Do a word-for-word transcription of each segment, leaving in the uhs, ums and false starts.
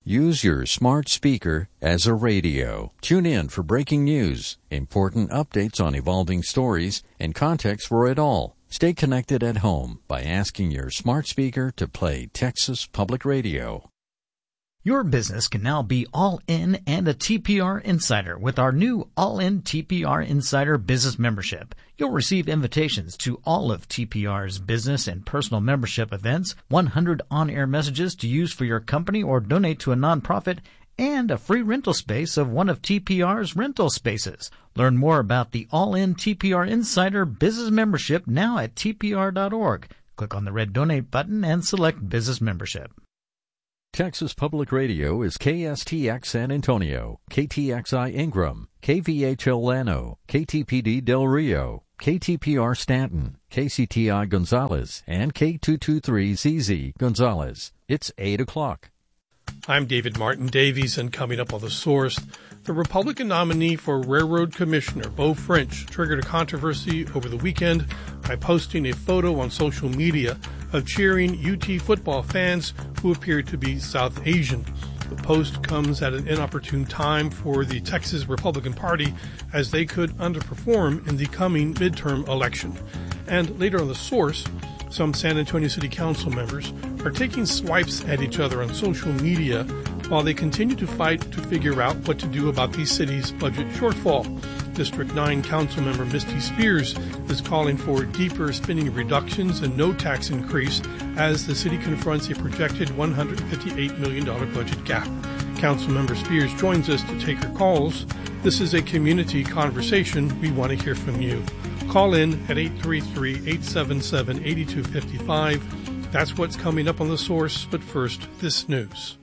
Use your smart speaker as a radio. Tune in for breaking news, important updates on evolving stories, and context for it all. Stay connected at home by asking your smart speaker to play Texas Public Radio. Your business can now be all in and a T P R Insider with our new All-In T P R Insider Business Membership. You'll receive invitations to all of T P R's business and personal membership events, one hundred on-air messages to use for your company or donate to a nonprofit, and a free rental space of one of T P R's rental spaces. Learn more about the All-In T P R Insider Business Membership now at T P R dot org. Click on the red Donate button and select Business Membership. Texas Public Radio is K S T X San Antonio, K T X I Ingram, K V H L Llano, K T P D Del Rio, K T P R Stanton, K C T I Gonzales, and K two twenty-three Z Z Gonzales. It's eight o'clock. I'm David Martin Davies, and coming up on The Source, the Republican nominee for Railroad Commissioner, Beau French, triggered a controversy over the weekend by posting a photo on social media of cheering U T football fans who appeared to be South Asian. The post comes at an inopportune time for the Texas Republican Party, as they could underperform in the coming midterm election. And later on The Source, some San Antonio City Council members are taking swipes at each other on social media while they continue to fight to figure out what to do about the city's budget shortfall. District nine Councilmember Misty Spears is calling for deeper spending reductions and no tax increase as the city confronts a projected one hundred fifty-eight million dollars budget gap. Councilmember Spears joins us to take her calls. This is a community conversation. We want to hear from you. Call in at eight three three, eight seven seven, eight two five five. That's what's coming up on The Source, but first, this news.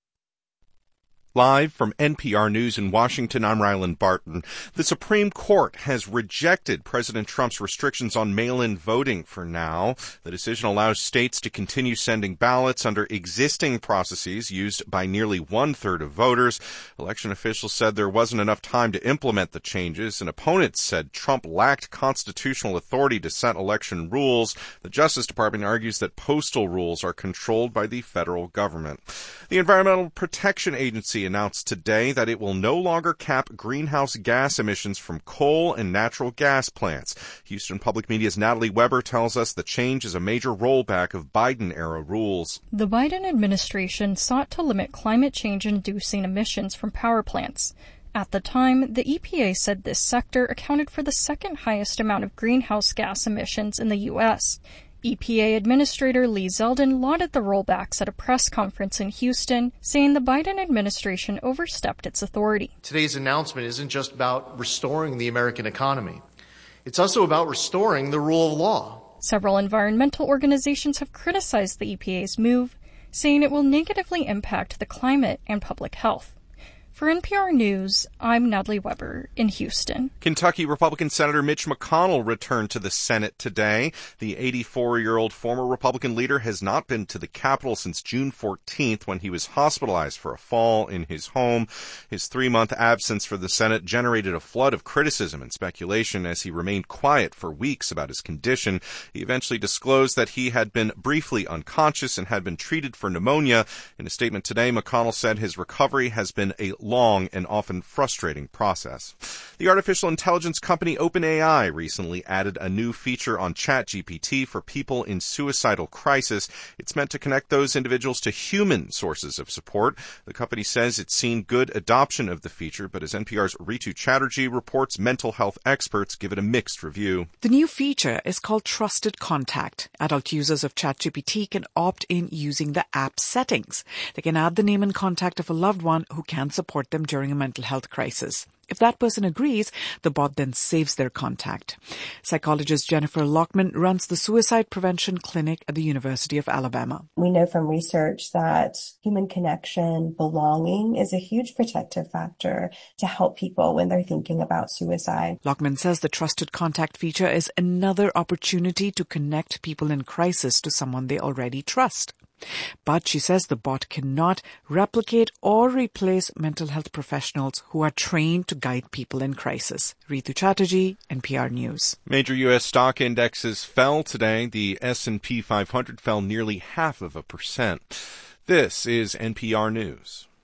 Live from N P R News in Washington, I'm Ryland Barton. The Supreme Court has rejected President Trump's restrictions on mail-in voting for now. The decision allows states to continue sending ballots under existing processes used by nearly one-third of voters. Election officials said there wasn't enough time to implement the changes, and opponents said Trump lacked constitutional authority to set election rules. The Justice Department argues that postal rules are controlled by the federal government. The Environmental Protection Agency announced today that it will no longer cap greenhouse gas emissions from coal and natural gas plants. Houston Public Media's Natalie Weber tells us the change is a major rollback of Biden-era rules. The Biden administration sought to limit climate change-inducing emissions from power plants. At the time, the E P A said this sector accounted for the second highest amount of greenhouse gas emissions in the U S E P A Administrator Lee Zeldin lauded the rollbacks at a press conference in Houston, saying the Biden administration overstepped its authority. Today's announcement isn't just about restoring the American economy. It's also about restoring the rule of law. Several environmental organizations have criticized the E P A's move, saying it will negatively impact the climate and public health. For N P R News, I'm Natalie Weber in Houston. Kentucky Republican Senator Mitch McConnell returned to the Senate today. The eighty-four-year-old former Republican leader has not been to the Capitol since June fourteenth, when he was hospitalized for a fall in his home. His three-month absence for the Senate generated a flood of criticism and speculation as he remained quiet for weeks about his condition. He eventually disclosed that he had been briefly unconscious and had been treated for pneumonia. In a statement today, McConnell said his recovery has been a long and often frustrating process. The artificial intelligence company OpenAI recently added a new feature on ChatGPT for people in suicidal crisis. It's meant to connect those individuals to human sources of support. The company says it's seen good adoption of the feature, but as N P R's Ritu Chatterjee reports, mental health experts give it a mixed review. The new feature is called Trusted Contact. Adult users of ChatGPT can opt in using the app settings. They can add the name and contact of a loved one who can support them during a mental health crisis. If that person agrees, the bot then saves their contact. Psychologist Jennifer Lockman runs the Suicide Prevention Clinic at the University of Alabama. We know from research that human connection, belonging is a huge protective factor to help people when they're thinking about suicide. Lockman says the Trusted Contact feature is another opportunity to connect people in crisis to someone they already trust. But she says the bot cannot replicate or replace mental health professionals who are trained to guide people in crisis. Ritu Chatterjee, N P R News. Major U S stock indexes fell today. The S and P five hundred fell nearly half of a percent. This is N P R News.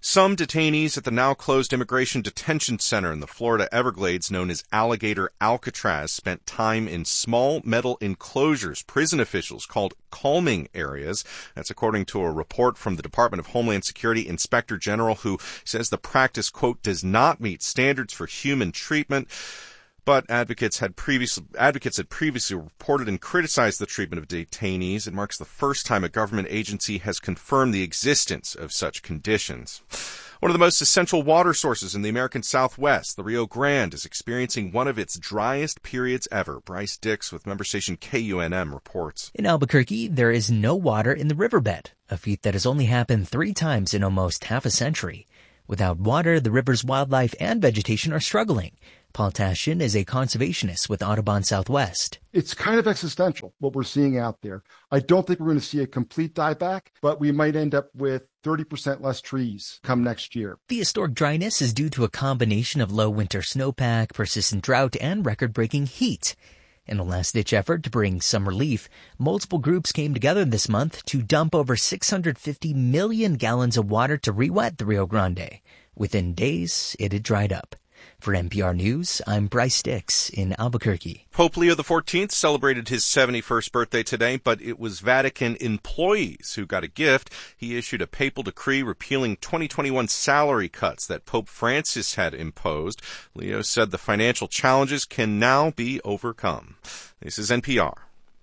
Some detainees at the now-closed immigration detention center in the Florida Everglades known as Alligator Alcatraz spent time in small metal enclosures prison officials called calming areas. That's according to a report from the Department of Homeland Security Inspector General, who says the practice, quote, does not meet standards for human treatment. But advocates had previously advocates had previously reported and criticized the treatment of detainees. It marks the first time a government agency has confirmed the existence of such conditions. One of the most essential water sources in the American Southwest, the Rio Grande, is experiencing one of its driest periods ever. Bryce Dix with member station K U N M reports. In Albuquerque, there is no water in the riverbed, a feat that has only happened three times in almost half a century. Without water, the river's wildlife and vegetation are struggling. Paul Tashin is a conservationist with Audubon Southwest. It's kind of existential, what we're seeing out there. I don't think we're going to see a complete dieback, but we might end up with thirty percent less trees come next year. The historic dryness is due to a combination of low winter snowpack, persistent drought, and record-breaking heat. In a last-ditch effort to bring some relief, multiple groups came together this month to dump over six hundred fifty million gallons of water to re-wet the Rio Grande. Within days, it had dried up. For N P R News, I'm Bryce Dix in Albuquerque. Pope Leo the fourteenth celebrated his seventy-first birthday today, but it was Vatican employees who got a gift. He issued a papal decree repealing twenty twenty-one salary cuts that Pope Francis had imposed. Leo said the financial challenges can now be overcome. This is N P R.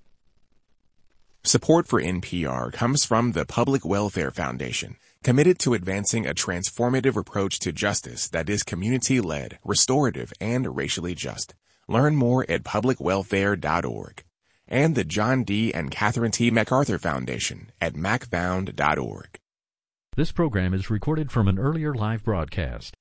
Support for N P R comes from the Public Welfare Foundation, committed to advancing a transformative approach to justice that is community-led, restorative, and racially just. Learn more at public welfare dot org. And the John D. and Catherine T. MacArthur Foundation at mac found dot org. This program is recorded from an earlier live broadcast.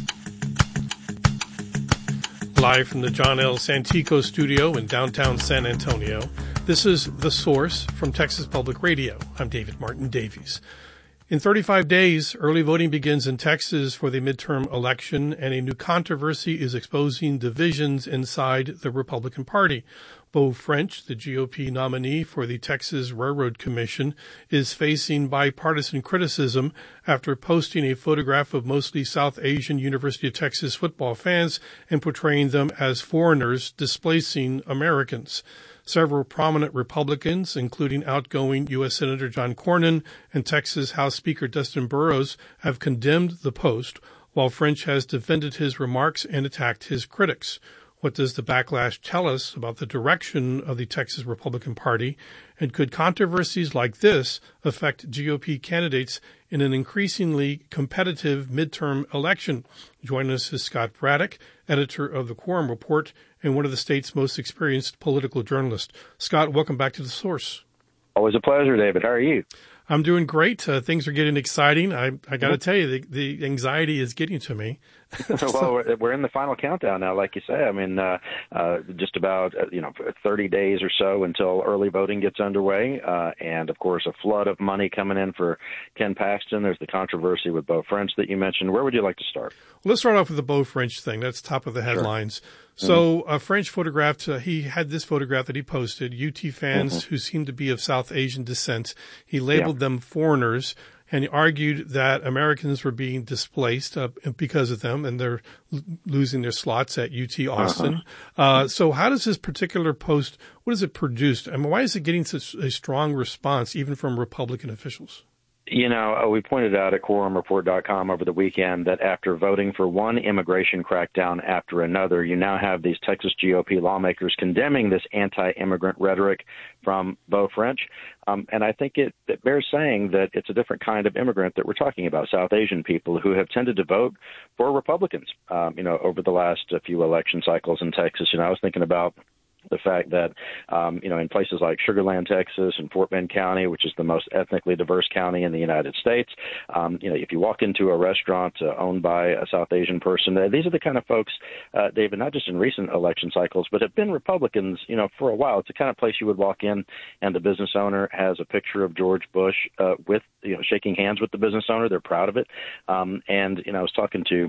Live from the John L. Santico studio in downtown San Antonio, this is The Source from Texas Public Radio. I'm David Martin Davies. In thirty-five days, early voting begins in Texas for the midterm election, and a new controversy is exposing divisions inside the Republican Party. Beau French, the G O P nominee for the Texas Railroad Commission, is facing bipartisan criticism after posting a photograph of mostly South Asian University of Texas football fans and portraying them as foreigners displacing Americans. Several prominent Republicans, including outgoing U S Senator John Cornyn and Texas House Speaker Dustin Burrows, have condemned the post, while French has defended his remarks and attacked his critics. What does the backlash tell us about the direction of the Texas Republican Party? And could controversies like this affect G O P candidates in an increasingly competitive midterm election? Joining us is Scott Braddock, editor of the Quorum Report and one of the state's most experienced political journalists. Scott, welcome back to The Source. Always a pleasure, David. How are you? I'm doing great. Uh, things are getting exciting. I, I got to tell you, the, the anxiety is getting to me. Well, we're in the final countdown now, like you say. I mean, uh, uh, just about, uh, you know, thirty days or so until early voting gets underway. Uh, and, of course, a flood of money coming in for Ken Paxton. There's the controversy with Beau French that you mentioned. Where would you like to start? Well, let's start off with the Beau French thing. That's top of the headlines. Sure. So uh, French photographed, uh, he had this photograph that he posted, U T fans mm-hmm. who seemed to be of South Asian descent. He labeled yeah. them foreigners, and he argued that Americans were being displaced uh, because of them, and they're l- losing their slots at U T Austin. Uh-huh. Uh, so how does this particular post, what has it produced? I mean, why is it getting such a strong response, even from Republican officials? You know, we pointed out at quorum report dot com over the weekend that after voting for one immigration crackdown after another, you now have these Texas G O P lawmakers condemning this anti-immigrant rhetoric from Beau French. Um, and I think it, it bears saying that it's a different kind of immigrant that we're talking about, South Asian people who have tended to vote for Republicans, um, you know, over the last uh, few election cycles in Texas. You know, I was thinking about the fact that, um, you know, in places like Sugar Land, Texas, and Fort Bend County, which is the most ethnically diverse county in the United States, um, you know, if you walk into a restaurant uh, owned by a South Asian person, uh, these are the kind of folks, uh, David, not just in recent election cycles, but have been Republicans, you know, for a while. It's the kind of place you would walk in and the business owner has a picture of George Bush uh, with, you know, shaking hands with the business owner. They're proud of it. Um, and, you know, I was talking to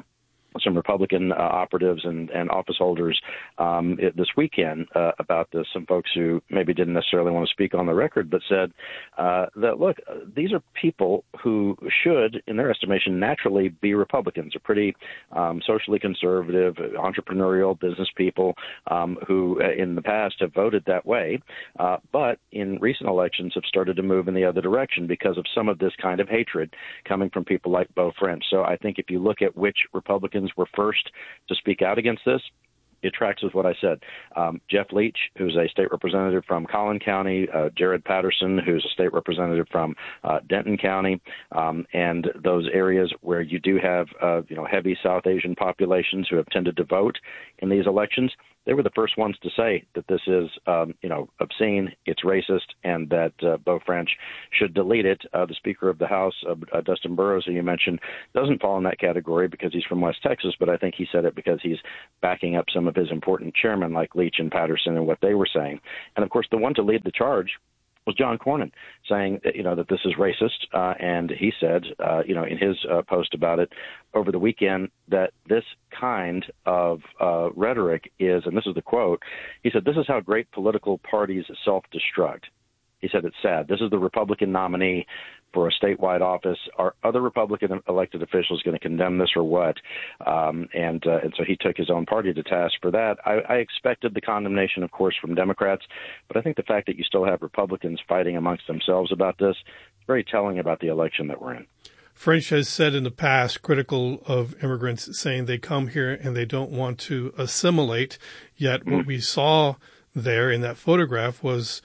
some Republican uh, operatives and, and office holders um, it, this weekend uh, about this. Some folks who maybe didn't necessarily want to speak on the record, but said uh, that, look, uh, these are people who should, in their estimation, naturally be Republicans. They're pretty um, socially conservative, entrepreneurial business people um, who uh, in the past have voted that way, uh, but in recent elections have started to move in the other direction because of some of this kind of hatred coming from people like Beau French. So I think if you look at which Republicans were first to speak out against this, it tracks with what I said. Um, Jeff Leach, who's a state representative from Collin County, uh, Jared Patterson, who's a state representative from uh, Denton County, um, and those areas where you do have uh, you know heavy South Asian populations who have tended to vote in these elections. They were the first ones to say that this is, um, you know, obscene, it's racist, and that uh, Beau French should delete it. Uh, the Speaker of the House, uh, uh, Dustin Burrows, who you mentioned, doesn't fall in that category because he's from West Texas, but I think he said it because he's backing up some of his important chairmen like Leach and Patterson and what they were saying. And, of course, the one to lead the charge was John Cornyn, saying that, you know, that this is racist. Uh, and he said, uh, you know, in his uh, post about it over the weekend, that this kind of uh, rhetoric is, and this is the quote, he said, this is how great political parties self-destruct. He said, it's sad. This is the Republican nominee for a statewide office. Are other Republican elected officials going to condemn this or what? Um, and uh, and so he took his own party to task for that. I, I expected the condemnation, of course, from Democrats, but I think the fact that you still have Republicans fighting amongst themselves about this is very telling about the election that we're in. French has said in the past, critical of immigrants, saying they come here and they don't want to assimilate. Yet what we saw there in that photograph was,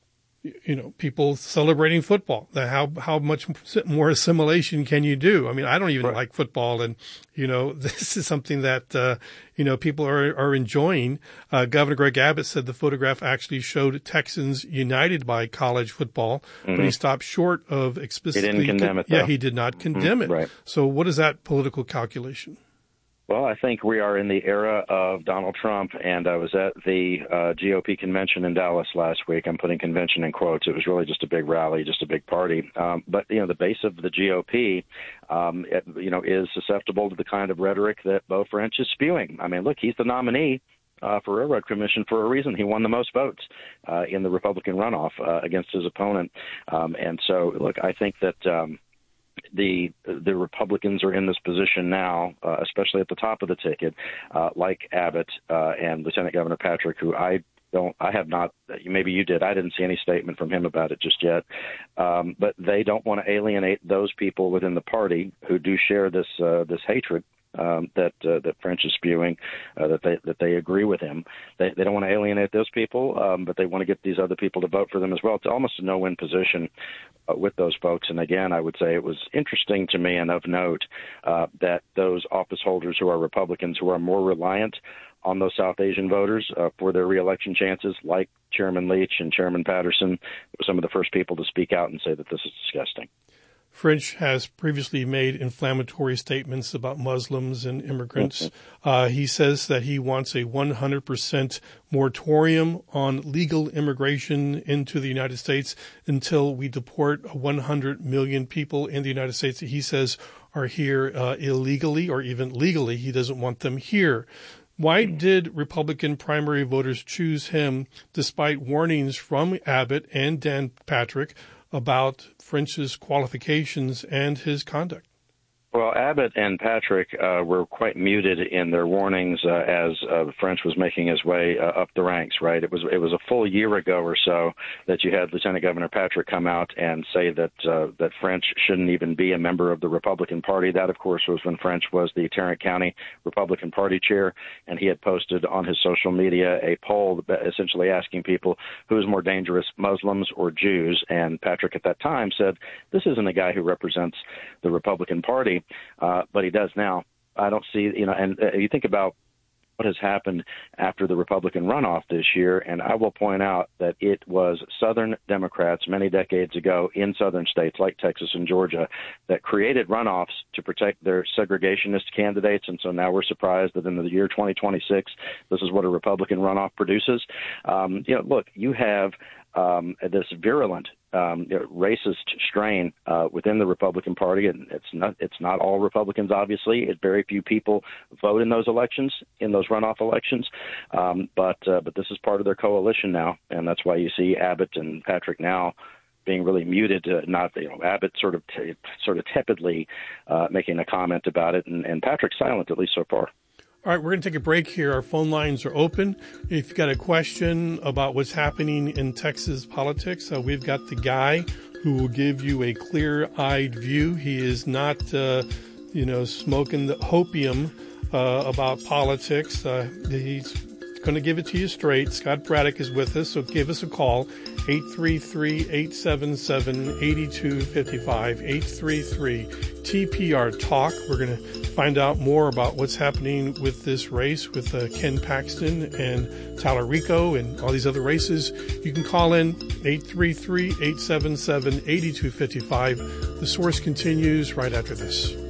you know, people celebrating football. How how much more assimilation can you do? I mean, I don't even right. like football, and you know, this is something that uh, you know people are are enjoying. Uh, Governor Greg Abbott said the photograph actually showed Texans united by college football, mm-hmm. but he stopped short of explicitly. He didn't condemn it, though. Yeah, he did not condemn mm-hmm. it. Right. So, what is that political calculation? Well, I think we are in the era of Donald Trump, and I was at the uh, G O P convention in Dallas last week. I'm putting convention in quotes. It was really just a big rally, just a big party. Um, but, you know, the base of the G O P, um, it, you know, is susceptible to the kind of rhetoric that Beau French is spewing. I mean, look, he's the nominee Uh, for Railroad Commission for a reason. He won the most votes uh, in the Republican runoff uh, against his opponent. Um, and so, look, I think that um, the the Republicans are in this position now, uh, especially at the top of the ticket, uh, like Abbott uh, and Lieutenant Governor Patrick, who I don't, I have not, maybe you did, I didn't see any statement from him about it just yet, um, but they don't want to alienate those people within the party who do share this uh, this hatred Um, that uh, that French is spewing, uh, that they that they agree with him. They they don't want to alienate those people, um, but they want to get these other people to vote for them as well. It's almost a no-win position uh, with those folks. And again, I would say it was interesting to me and of note uh, that those office holders who are Republicans, who are more reliant on those South Asian voters uh, for their reelection chances, like Chairman Leach and Chairman Patterson, were some of the first people to speak out and say that this is disgusting. French has previously made inflammatory statements about Muslims and immigrants. Uh, he says that he wants a one hundred percent moratorium on legal immigration into the United States until we deport one hundred million people in the United States that he says are here uh, illegally or even legally. He doesn't want them here. Why did Republican primary voters choose him despite warnings from Abbott and Dan Patrick about French's qualifications and his conduct? Well, Abbott and Patrick uh, were quite muted in their warnings uh, as uh, French was making his way uh, up the ranks, right? It was it was a full year ago or so that you had Lieutenant Governor Patrick come out and say that uh, that French shouldn't even be a member of the Republican Party. That, of course, was when French was the Tarrant County Republican Party chair, and he had posted on his social media a poll essentially asking people who is more dangerous, Muslims or Jews. And Patrick at that time said, this isn't a guy who represents the Republican Party. Uh, but he does now. I don't see, you know, and uh, you think about what has happened after the Republican runoff this year, and I will point out that it was Southern Democrats many decades ago in southern states like Texas and Georgia that created runoffs to protect their segregationist candidates, and so now we're surprised that in the year twenty twenty-six, this is what a Republican runoff produces. Um, you know, look, you have um, this virulent um, racist strain uh, within the Republican Party, and it's not it's not all Republicans. Obviously, it, very few people vote in those elections, in those runoff elections, um, but uh, but this is part of their coalition now, and that's why you see Abbott and Patrick now being really muted, uh, not, you know, Abbott sort of t- sort of tepidly uh, making a comment about it, and, and Patrick silent, at least so far. All right, we're going to take a break here. Our phone lines are open. If you've got a question about what's happening in Texas politics, uh, we've got the guy who will give you a clear-eyed view. He is not, uh, you know, smoking the hopium uh, about politics. Uh, he's going to give it to you straight. Scott Braddock is with us, so give us a call, eight three three, eight seven seven, eight two five five, eight three three T P R Talk. We're going to find out more about what's happening with this race with uh, Ken Paxton and Tallarico and all these other races. You can call in eight three three, eight seven seven, eight two five five. The Source continues right after this.